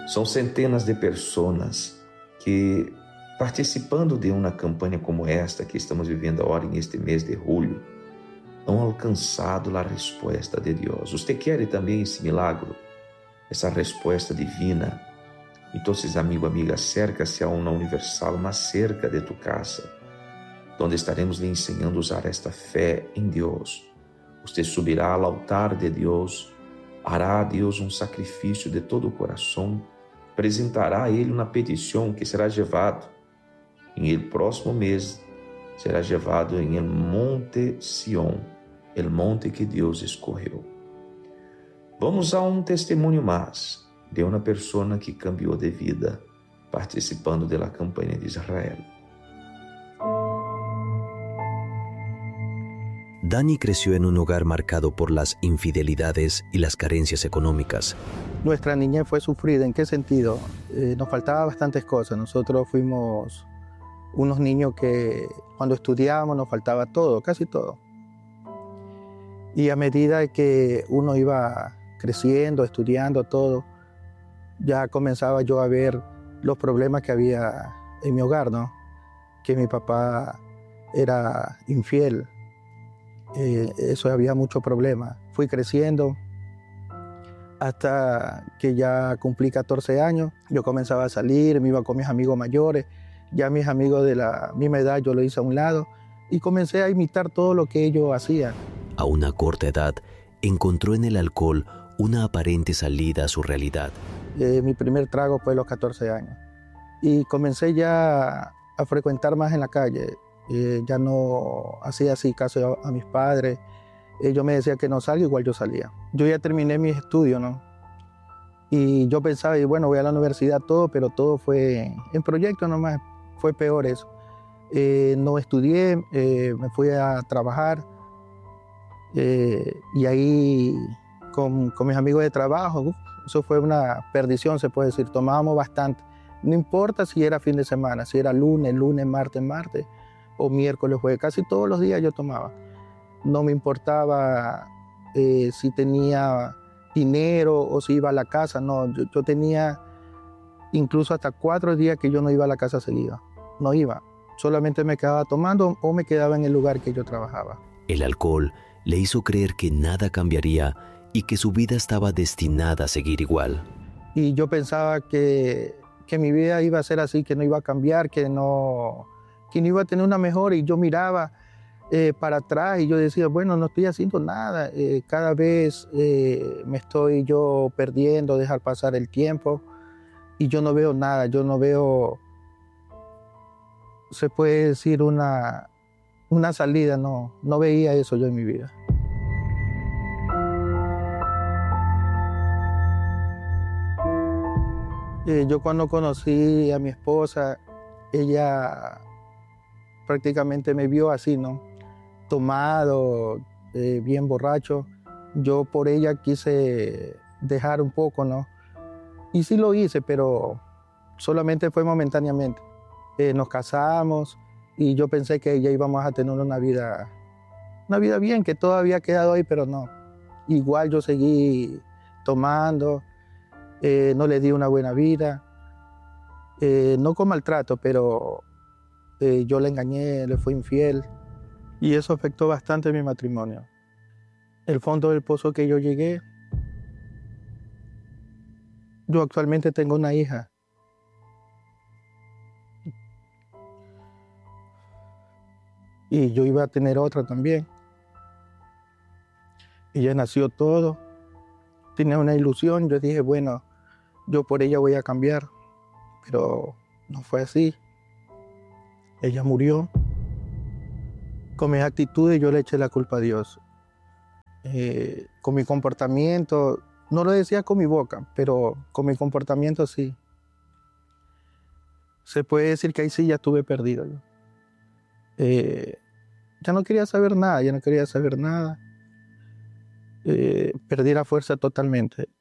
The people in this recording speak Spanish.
São centenas de pessoas que, participando de uma campanha como esta que estamos vivendo agora neste mês de julho, han alcançado a resposta de Deus. Você quer também esse milagro, essa resposta divina? Então, amigo, amiga, acércase a uma universal mais cerca de tu casa, onde estaremos lhe ensinando a usar esta fé em Deus. Você subirá ao altar de Deus, hará a Deus um sacrifício de todo o coração, apresentará a Ele uma petição que será levado em el próximo mês, será levado em el Monte Sión, el monte que Deus escolheu. Vamos a um testemunho mais de uma pessoa que cambiou de vida participando da campanha de Israel. Dani creció en un hogar marcado por las infidelidades y las carencias económicas. Nuestra niñez fue sufrida. ¿En qué sentido? Nos faltaba bastantes cosas. Nosotros fuimos unos niños que cuando estudiábamos nos faltaba todo, casi todo. Y a medida que uno iba creciendo, estudiando todo, ya comenzaba yo a ver los problemas que había en mi hogar, ¿no? Que mi papá era infiel. Eso había mucho problema. Fui creciendo hasta que ya cumplí 14 años. Yo comenzaba a salir, me iba con mis amigos mayores. Ya mis amigos de la misma edad yo lo hice a un lado y comencé a imitar todo lo que ellos hacían. A una corta edad, encontró en el alcohol una aparente salida a su realidad. Mi primer trago fue a los 14 años y comencé ya a frecuentar más en la calle. Ya no hacía así caso a mis padres. Ellos me decían que no salga, igual yo salía. Yo ya terminé mis estudios, ¿no? Y yo pensaba, y bueno, voy a la universidad, todo, pero todo fue en proyecto nomás. Fue peor eso. No estudié, me fui a trabajar. Y ahí con mis amigos de trabajo, eso fue una perdición, se puede decir. Tomábamos bastante. No importa si era fin de semana, si era lunes, martes, o miércoles, jueves. Casi todos los días yo tomaba. No me importaba si tenía dinero o si iba a la casa. No, yo tenía incluso hasta 4 días que yo no iba a la casa seguida. No iba. Solamente me quedaba tomando o me quedaba en el lugar que yo trabajaba. El alcohol le hizo creer que nada cambiaría y que su vida estaba destinada a seguir igual. Y yo pensaba que mi vida iba a ser así, que no iba a cambiar, que no iba a tener una mejor. Y yo miraba para atrás y yo decía, bueno, no estoy haciendo nada. Cada vez me estoy yo perdiendo, dejar pasar el tiempo y yo no veo nada, yo no veo, se puede decir, una salida. No veía eso yo en mi vida. Yo cuando conocí a mi esposa, ella prácticamente me vio así, ¿no? Tomado, bien borracho. Yo por ella quise dejar un poco, ¿no? Y sí lo hice, pero solamente fue momentáneamente. Nos casamos y yo pensé que ya íbamos a tener una vida bien, que todo había quedado ahí, pero no. Igual yo seguí tomando, no le di una buena vida, no con maltrato, pero yo le engañé, le fui infiel y eso afectó bastante mi matrimonio. El fondo del pozo que yo llegué, yo actualmente tengo una hija. Y yo iba a tener otra también. Y ya nació todo. Tenía una ilusión, yo dije, bueno, yo por ella voy a cambiar. Pero no fue así. Ella murió. Con mis actitudes yo le eché la culpa a Dios. Con mi comportamiento, no lo decía con mi boca, pero con mi comportamiento sí. Se puede decir que ahí sí ya estuve perdido yo. Ya no quería saber nada, Perdí la fuerza totalmente.